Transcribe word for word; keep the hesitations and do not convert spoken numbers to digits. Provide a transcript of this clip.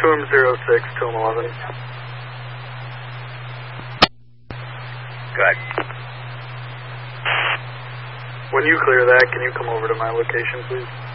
Toom zero six, Toom eleven. Good. When you clear that, can you come over to my location, please?